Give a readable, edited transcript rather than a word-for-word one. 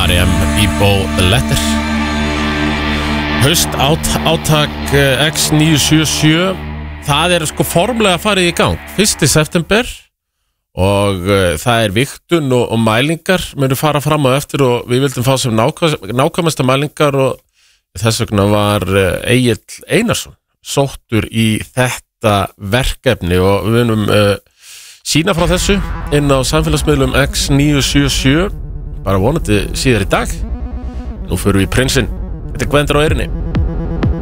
R.E.M. Ebo The Letter. Haust átak X977. Það sko formlega farið í gang 1. september og það vigtun og mælingar munu fara fram á eftir og við vildum fá sem nákvæmasta mælingar og þess vegna var Egill Einarsson sóttur í þetta verkefni og við munum sína frá þessu inn á samfélagsmiðlum X977 bara vonandi síðar í dag. Nú förum við í prinsinn. Þetta Gvendur á eyrinni.